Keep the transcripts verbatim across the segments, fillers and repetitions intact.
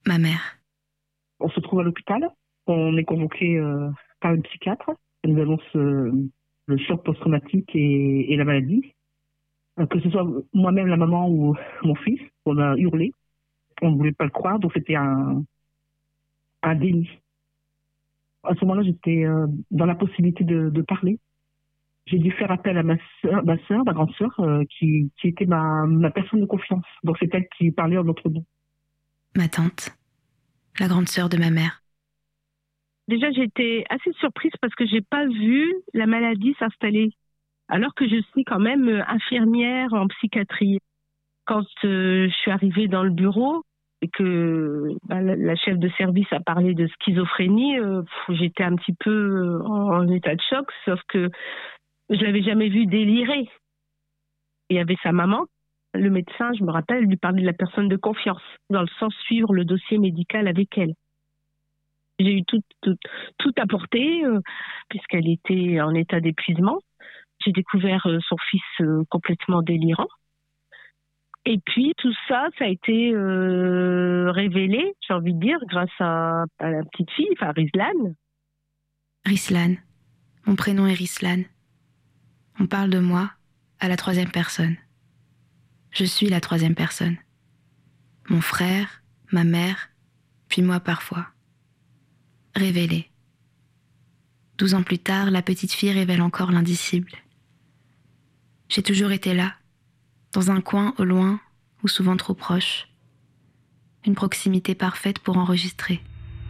ma mère. On se trouve à l'hôpital, on est convoqué euh, par une psychiatre, elle nous annonce euh, le choc post-traumatique et, et la maladie. Euh, que ce soit moi-même, la maman ou mon fils, on a hurlé, on ne voulait pas le croire, donc c'était un, un déni. À ce moment-là, j'étais euh, dans la possibilité de, de parler. J'ai dû faire appel à ma soeur, ma, soeur, ma grande sœur, euh, qui, qui était ma, ma personne de confiance. Donc c'est elle qui parlait en notre nom. Ma tante, la grande sœur de ma mère. Déjà, j'étais assez surprise parce que j'ai pas vu la maladie s'installer, alors que je suis quand même infirmière en psychiatrie. Quand euh, je suis arrivée dans le bureau et que bah, la, la chef de service a parlé de schizophrénie, euh, pff, j'étais un petit peu en, en état de choc, sauf que je l'avais jamais vu délirer. Il y avait sa maman, le médecin, je me rappelle, lui parlait de la personne de confiance, dans le sens suivre le dossier médical avec elle. J'ai eu tout, tout, tout apporté, euh, puisqu'elle était en état d'épuisement. J'ai découvert euh, son fils euh, complètement délirant. Et puis tout ça, ça a été euh, révélé, j'ai envie de dire, grâce à, à la petite fille, enfin Rislan. Rislan. Mon prénom est Rislan. On parle de moi à la troisième personne. Je suis la troisième personne. Mon frère, ma mère, puis moi parfois. Révélé. Douze ans plus tard, la petite fille révèle encore l'indicible. J'ai toujours été là, dans un coin au loin ou souvent trop proche. Une proximité parfaite pour enregistrer.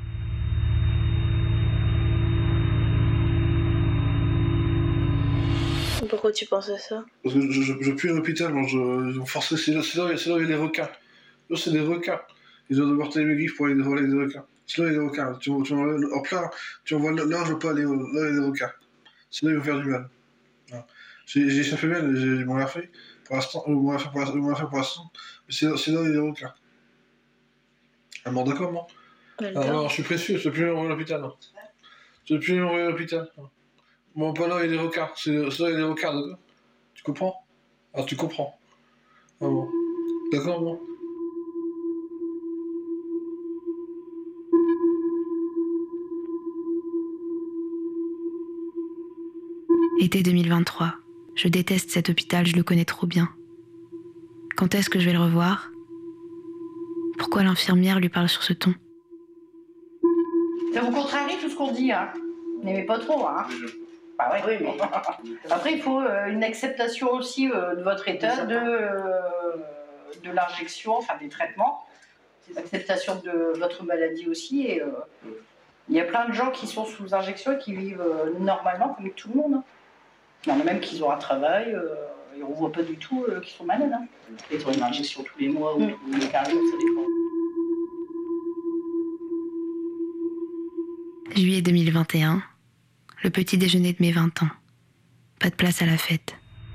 Pourquoi tu penses à ça? Parce que je, je, je pue à l'hôpital, moi, je, je forçais, c'est là, c'est là, c'est là où il y a les requins. Là, c'est des requins. Ils doivent devoir tailler mes griffes pour aller voler avec des requins. C'est là où il y a les requins. Tu, tu, en plein, tu envoies là, là, je veux pas aller, là, il y a des requins. C'est là où ils vont faire du mal. J'ai, j'ai échappé bien, j'ai, ils m'ont rien fait. Pour l'instant, ils m'ont rien fait pour l'instant, ils m'ont rien fait pour l'instant. Mais c'est, c'est là où il y a des requins. Ah bon, d'accord, moi. Alors, je suis précieux, je ne peux plus envoyer à l'hôpital. Non. Je ne peux plus envoyer à l'hôpital. Non. Bon, pas là, il y a des requins. C'est, c'est là, il y a des requins, d'accord? Tu comprends? Ah, tu comprends. Ah bon. D'accord, bon. Été deux mille vingt-trois. Je déteste cet hôpital, je le connais trop bien. Quand est-ce que je vais le revoir? Pourquoi l'infirmière lui parle sur ce ton? Ça vous contrarie tout ce qu'on dit, hein? Vous n'aimez pas trop, hein? Bah ouais, oui, mais... Après, il faut euh, une acceptation aussi euh, de votre état, de, euh, de l'injection, enfin des traitements. L'acceptation de votre maladie aussi. Et, euh, il y a plein de gens qui sont sous injection et qui vivent euh, normalement comme tout le monde. Hein. Il y en a même qui ont un travail euh, et on ne voit pas du tout euh, qu'ils sont malades. Hein. Ils ont une injection tous les mois ou mm. tous les quinze jours, ça dépend. Juillet deux mille vingt et un, le petit déjeuner de mes vingt ans. Pas de place à la fête.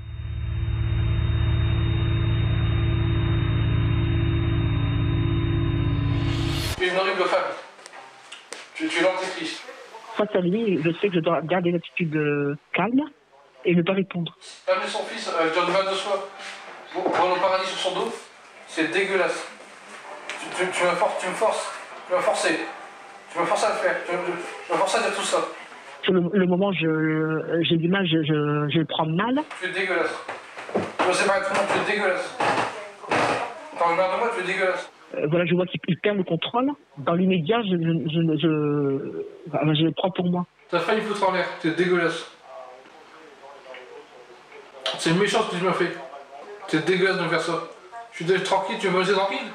Tu es une horrible femme. Tu, tu es l'antéchrist. Face à lui, je sais que je dois garder l'attitude euh, calme et ne pas répondre. Amener son fils avec un mal de soi, voler au paradis sur son dos, c'est dégueulasse. Tu, tu, tu, me forces, tu me forces, tu m'as forcé. Tu m'as forcé à le faire, tu m'as forcé à dire tout ça. Sur le, le moment, je, j'ai du mal, je, je, je le prends mal. Tu es dégueulasse. Tu me séparer de tout le monde, tu es dégueulasse. T'en as marre de moi, tu es dégueulasse. Euh, voilà, je vois qu'il perd le contrôle. Dans l'immédiat, je, je, je, je, enfin, je le prends pour moi. T'as failli me foutre en l'air, tu es dégueulasse. C'est méchant ce que tu m'as fait. C'est dégueulasse de me faire ça. Je suis tranquille, tu veux me laisser tranquille?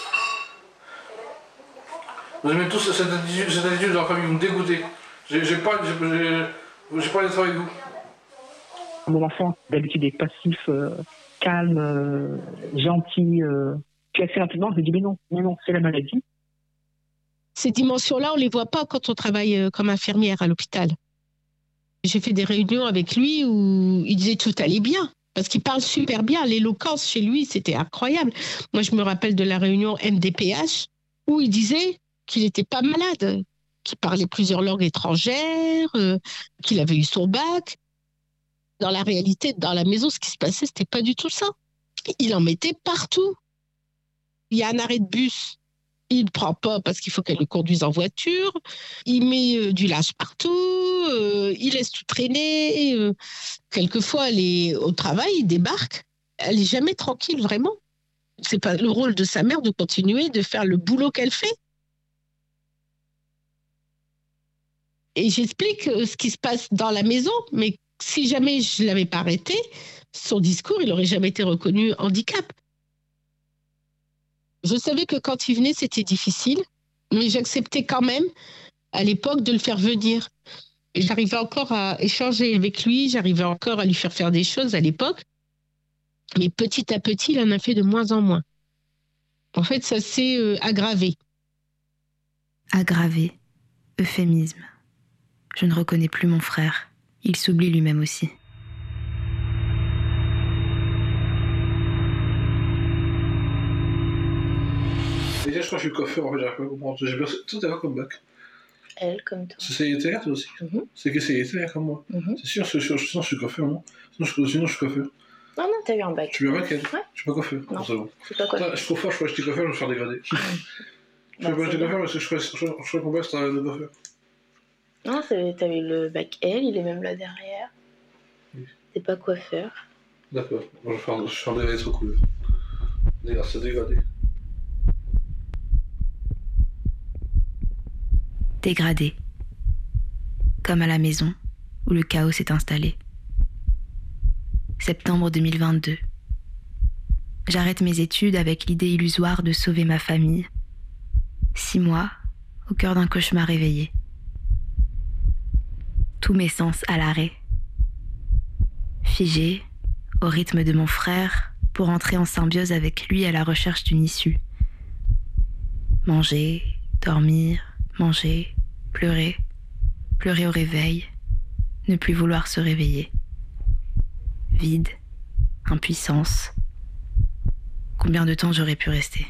Vous aimez tous cette attitude, cette attitude dans la famille, vous me dégoûtez. J'ai, j'ai pas, j'ai, j'ai, j'ai pas d'être avec vous. Mon enfant, d'habitude, est passif, euh, calme, euh, gentil. Euh, puis assez rapidement, je lui dis mais non, mais non, c'est la maladie. Ces dimensions-là, on ne les voit pas quand on travaille comme infirmière à l'hôpital. J'ai fait des réunions avec lui où il disait tout allait bien. Parce qu'il parle super bien. L'éloquence chez lui, c'était incroyable. Moi, je me rappelle de la réunion M D P H où il disait qu'il n'était pas malade, qu'il parlait plusieurs langues étrangères, euh, qu'il avait eu son bac. Dans la réalité, dans la maison, ce qui se passait, ce n'était pas du tout ça. Il en mettait partout. Il y a un arrêt de bus Il ne prend pas parce qu'il faut qu'elle le conduise en voiture. Il met euh, du linge partout. Euh, il laisse tout traîner. Euh, quelquefois, elle est au travail, il débarque. Elle n'est jamais tranquille, vraiment. C'est pas le rôle de sa mère de continuer de faire le boulot qu'elle fait. Et j'explique ce qui se passe dans la maison, mais si jamais je ne l'avais pas arrêté, son discours, il n'aurait jamais été reconnu handicap. Je savais que quand il venait, c'était difficile, mais j'acceptais quand même, à l'époque, de le faire venir. Et j'arrivais encore à échanger avec lui, j'arrivais encore à lui faire faire des choses à l'époque, mais petit à petit, il en a fait de moins en moins. En fait, ça s'est euh, aggravé. Aggravé, euphémisme. Je ne reconnais plus mon frère. Il s'oublie lui-même aussi. Déjà, je crois que je suis coiffeur, en fait, j'arrive pas à comprendre. J'ai bien... Toi, t'as quoi comme bac? Elle, comme toi. C'est célibataire, toi aussi? Mm-hmm. C'est que célibataire, comme moi. Mm-hmm. C'est sûr, sinon je suis coiffeur, non? Sinon je, sinon, je suis coiffeur. Non, non, t'as eu un bac. Tu veux un bac, elle? Ouais. Je suis pas coiffeur. Non, c'est bon. C'est pas coiffeur. Je suis trop fort, je crois que j'étais coiffeur, je vais me faire dégrader. Je Bah, fais pas c'est j'étais bien. coiffeur parce que je crois, je crois, je crois qu'on bac, c'était le coiffeur. Non, c'est- t'as eu le bac L, il est même là derrière. Oui. T'es pas coiffeur. D'accord. Bon, je vais faire, je vais faire dégradé trop cool. Dégradé, c'est dégradé. Dégradé. Comme à la maison, où le chaos s'est installé. Septembre deux mille vingt-deux. J'arrête mes études avec l'idée illusoire de sauver ma famille. Six mois, au cœur d'un cauchemar réveillé. Tous mes sens à l'arrêt. Figé, au rythme de mon frère, pour entrer en symbiose avec lui à la recherche d'une issue. Manger, dormir, manger, pleurer, pleurer au réveil, ne plus vouloir se réveiller. Vide, impuissance. Combien de temps j'aurais pu rester?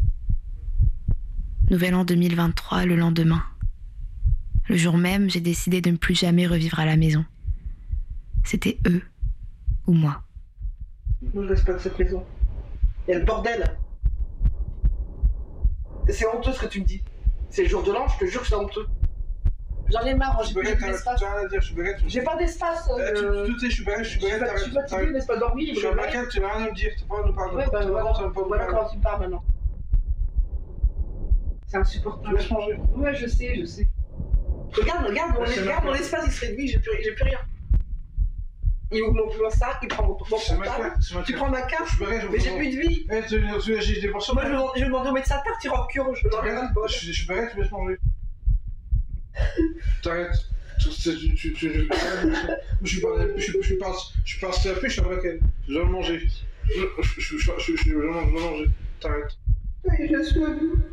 Nouvel an deux mille vingt-trois, le lendemain. Le jour même, j'ai décidé de ne plus jamais revivre à la maison. C'était eux ou moi. Moi, je reste pas de cette maison. Il y a le bordel. C'est honteux ce que tu me dis. C'est le jour de l'an, je te jure que c'est honteux. J'en ai marre, moi, j'ai plus d'espace. Tu as rien à dire, je suis baguette. J'ai pas d'espace. Eh, euh, tu, tu sais, je suis baguette, je suis Je suis baguette. fa- je suis fatigué, je laisse pas dormir. Je suis un baguette, tu n'as rien à me dire, tu peux pas nous parler. Ouais, bah voilà, ça va pas nous voilà parler. comment tu me parles maintenant. C'est Tu insupportable. laisses manger. Ouais, je sais, je sais. Regarde, regarde, mon, Ouais, c'est regarde, ma mon carte. espace il se réduit, j'ai plus, j'ai plus rien. Il ouvre mon, mon sac, il prend mon, mon C'est ma portable, carte, c'est ma tu carte. prends ma carte, Je suis baguette, je mais j'ai plus de vie. Eh, tu tu- j'ai des morceaux. Moi, je vais demander- je vais demander au médecin de partir en cure, je vais demander un bol. Je suis je suis baguette, tu me laisses manger. T'arrêtes. Tu, tu, tu, tu, tu, je suis pas, je suis, je suis pas, je suis pas handicapé, je suis un baguette. Je dois le manger. Je, je, je, je, je, je, je, je dois manger. T'arrêtes. Oui, je suis.